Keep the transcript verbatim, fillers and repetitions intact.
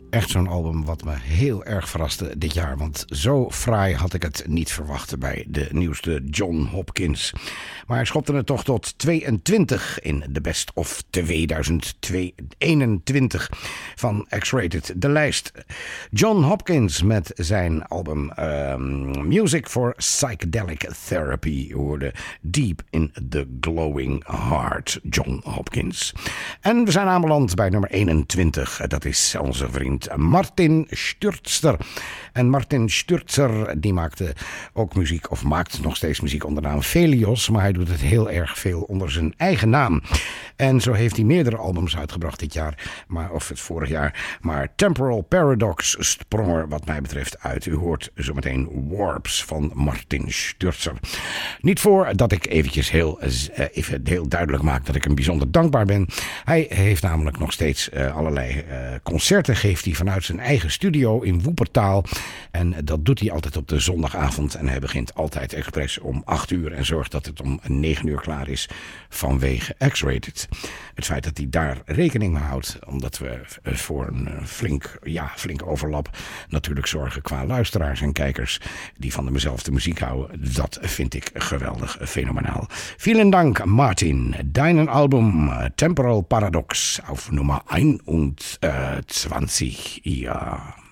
Echt zo'n album wat me heel erg verraste dit jaar. Want zo fraai had ik het niet verwacht bij de nieuwste John Hopkins. Maar hij schopte het toch tot tweeëntwintig in de Best of tweeduizend eenentwintig van X-Rated. De lijst. John Hopkins met zijn album um, Music for Psychedelic Therapy. Hoorde Deep in the Glowing Heart. John Hopkins. En we zijn aanbeland bij nummer eenentwintig. Dat is onze vriend Martin Sturzer. En Martin Sturzer die maakte ook muziek, of maakt nog steeds muziek onder de naam Velios, maar hij doet het heel erg veel onder zijn eigen naam. En zo heeft hij meerdere albums uitgebracht dit jaar, maar, of het vorig jaar. Maar Temporal Paradox sprong er wat mij betreft uit. U hoort zometeen Warps van Martin Sturzer. Niet voordat ik eventjes heel, even heel duidelijk maak dat ik hem bijzonder dankbaar ben. Hij heeft namelijk nog steeds uh, allerlei uh, concerten, geeft hij vanuit zijn eigen studio in Woepertaal. En dat doet hij altijd op de zondagavond. En hij begint altijd expres om acht uur en zorgt dat het om negen uur klaar is vanwege X-Rated. Het feit dat hij daar rekening mee houdt, omdat we voor een flink, ja, flink overlap natuurlijk zorgen qua luisteraars en kijkers die van dezelfde muziek houden. Dat vind ik geweldig, fenomenaal. Vielen Dank, Martin. Dein Album Temporal Paradox auf Nummer eenentwintig. Ja.